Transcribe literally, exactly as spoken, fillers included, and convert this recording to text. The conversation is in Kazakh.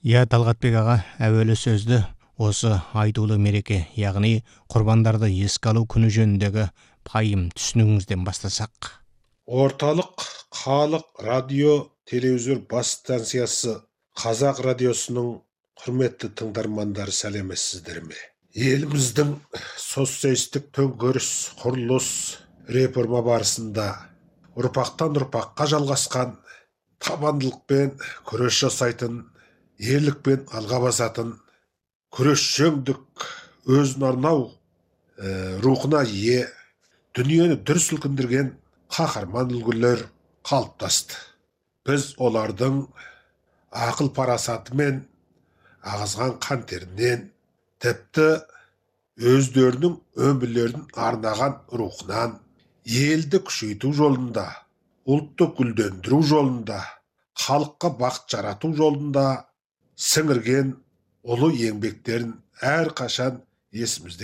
Иә, Талғатбек аға, әуелі сөзді осы айтулы мереке, яғни құрбандарды еске алу күні жөніндегі пайым түсінігіңізден бастасақ. Орталық халық радио телевизор бас станциясы қазақ радиосының құрметті тыңдармандары, сәлеметсіздер ме? Еліміздің социалистік төңкеріс құрылыс реформа барысында ұрпақтан ұрпаққа жалғасқан табандылықпен күрес жасайтын, ерлікпен алға басатын, күресшеңдік өзін арнау ә, рухына ие, дүниені дүр сілкіндірген қаһарман үлгілер қалыптасты. Біз олардың ақыл парасаты мен ағызған қан терінен, тіпті өздерінің өмірлерін арнаған рухынан, елді күшейту жолында, ұлтты гүлдендіру жолында, халыққа бақыт жарату жолында сіңірген ұлы еңбектерін әрқашан есімізде